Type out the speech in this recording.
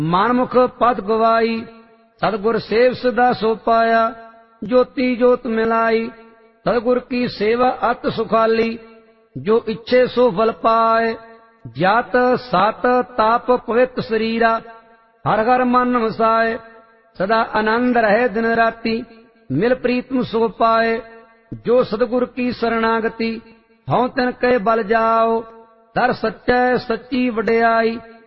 ਮਨਮੁਖ ਪਦ ਗਵਾਈ, ਸਤਿਗੁਰ ਸੇਵ ਸਦਾ ਸੋ ਪਾਇਆ। ਜੋਤੀ ਜੋਤ ਮਿਲਾਈ, ਸਤਿਗੁਰ ਕੀ ਸੇਵਾ ਅਤ ਸੁਖਾਲੀ। ਜੋ ਇੱਛੇ ਸੋ ਫਲ ਪਾਏ, ਜਤ ਸਤ ਤਪ ਪਵਿੱਤ ਸਰੀਰਾ। ਹਰ ਹਰ ਮਨ ਵਸਾਏ, ਸਦਾ ਆਨੰਦ ਰਹੇ ਦਿਨ ਰਾਤੀ। ਮਿਲ ਪ੍ਰੀਤਮ ਸੋ ਪਾਏ, ਜੋ ਸਤਿਗੁਰ ਕੀ ਸਰਣਾਗਤੀ। ਹਉ ਤਿਨ ਕੈ ਬਲ ਜਾਓ, ਦਰ ਸੱਚੈ ਸੱਚੀ ਵਡਿਆਈ।